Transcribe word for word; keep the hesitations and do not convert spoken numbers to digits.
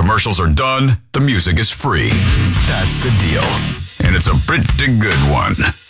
commercials are done, the music is free. That's the deal. And it's a pretty good one.